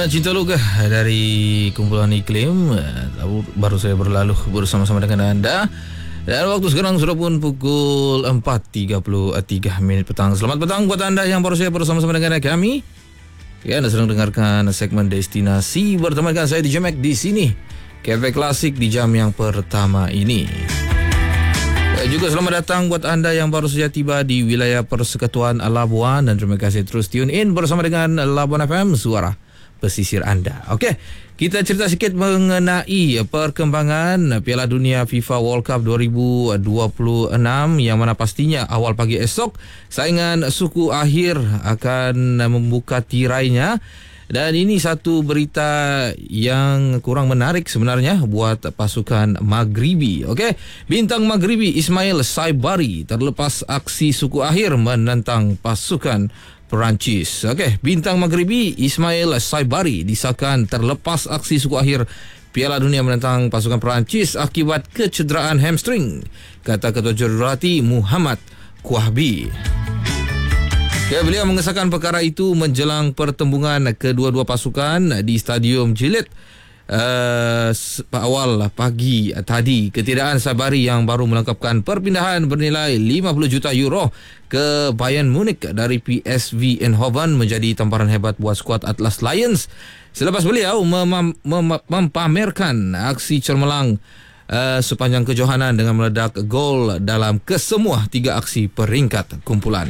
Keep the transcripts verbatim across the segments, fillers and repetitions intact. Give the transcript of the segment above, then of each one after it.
Mana Cinta Luka dari kumpulan Iklim. Baru saya berlalu bersama-sama dengan anda. Dan waktu sekarang sudah pun pukul empat tiga puluh tiga minit petang. Selamat petang buat anda yang baru saya bersama-sama dengan kami. Ya, anda sedang dengarkan segmen Destinasi bersama dengan saya D J Mac di sini. Cafe Klasik di jam yang pertama ini. Ya, juga selamat datang buat anda yang baru saja tiba di wilayah Persekutuan Labuan, dan terima kasih terus tune in bersama dengan Labuan F M, suara pesisir anda. Okey, kita cerita sikit mengenai perkembangan Piala Dunia FIFA World Cup dua ribu dua puluh enam, yang mana pastinya awal pagi esok saingan suku akhir akan membuka tirainya. Dan ini satu berita yang kurang menarik sebenarnya buat pasukan Maghribi. Okey, bintang Maghribi Ismail Saibari terlepas aksi suku akhir menentang pasukan Perancis. Okey, bintang Maghribi Ismail Saibari disahkan terlepas aksi suku akhir Piala Dunia menentang pasukan Perancis akibat kecederaan hamstring, kata Ketua Jurulatih Muhammad Kuahbi. Ya, beliau mengesahkan perkara itu menjelang pertembungan kedua-dua pasukan di Stadium Gillette uh, awal pagi tadi. Ketiadaan Saibari yang baru melengkapkan perpindahan bernilai lima puluh juta euro ke Bayern Munich dari P S V Eindhoven menjadi tamparan hebat buat skuad Atlas Lions selepas beliau mem- mem- mempamerkan aksi cermelang uh, sepanjang kejohanan dengan meledak gol dalam kesemua tiga aksi peringkat kumpulan.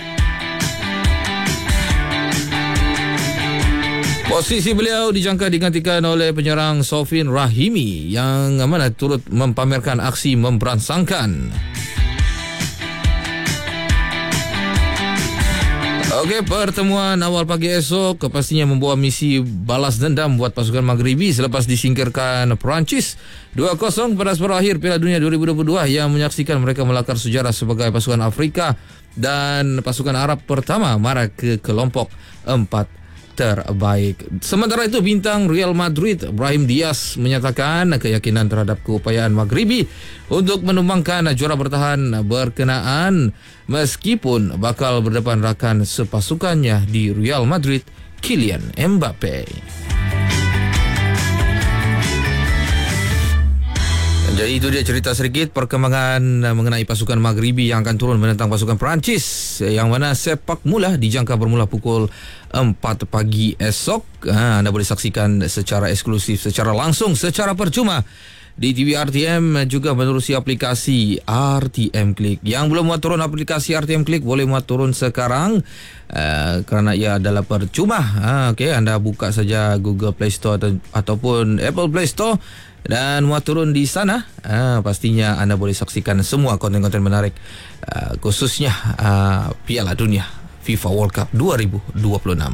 Posisi beliau dijangka digantikan oleh penyerang Sofyan Rahimi yang mana turut mempamerkan aksi memberansangkan. Okey, pertemuan awal pagi esok pastinya membawa misi balas dendam buat pasukan Maghribi selepas disingkirkan Perancis dua kosong pada separuh akhir Piala Dunia dua ribu dua puluh dua yang menyaksikan mereka melakar sejarah sebagai pasukan Afrika dan pasukan Arab pertama mara ke kelompok empat terbaik. Sementara itu, bintang Real Madrid Brahim Diaz menyatakan keyakinan terhadap keupayaan Maghribi untuk menumbangkan juara bertahan berkenaan meskipun bakal berdepan rakan sepasukannya di Real Madrid, Kylian Mbappe. Jadi itu dia cerita sedikit perkembangan mengenai pasukan Maghribi yang akan turun menentang pasukan Perancis, yang mana sepak mula dijangka bermula pukul empat pagi esok. Ha, anda boleh saksikan secara eksklusif, secara langsung, secara percuma di T V R T M, juga menerusi aplikasi R T M Click. Yang belum muat turun aplikasi R T M Click boleh muat turun sekarang uh, kerana ia adalah percuma. Ha, okay, anda buka saja Google Play Store atau, ataupun Apple Play Store dan muat turun di sana. Uh, pastinya anda boleh saksikan semua konten-konten menarik, uh, khususnya uh, Piala Dunia FIFA World Cup dua ribu dua puluh enam.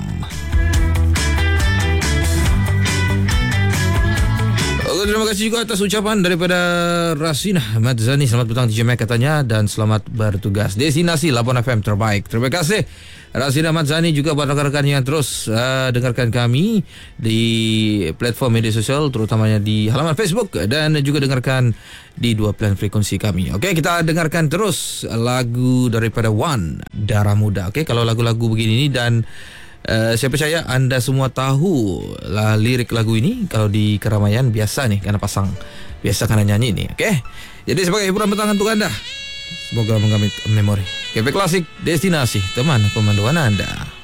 Okay, terima kasih juga atas ucapan daripada Rasina Madzani. Selamat petang D J Mac katanya, dan selamat bertugas. Destinasi Labuan F M terbaik. Terima kasih Rasina Madzani, juga buat rakan-rakan yang terus uh, dengarkan kami di platform media sosial, terutamanya di halaman Facebook, dan juga dengarkan di dua pilihan frekuensi kami. Okey, kita dengarkan terus lagu daripada Wan, Darah Muda. Okey, kalau lagu-lagu begini ni, dan uh, saya percaya anda semua tahu lah lirik lagu ini. Kalau di keramaian biasa ni kerana pasang, biasa kerana nyanyi ni. Okey, jadi sebagai hiburan petang untuk anda, semoga mengambil memori. Cafe Klasik, destinasi teman pemanduan anda.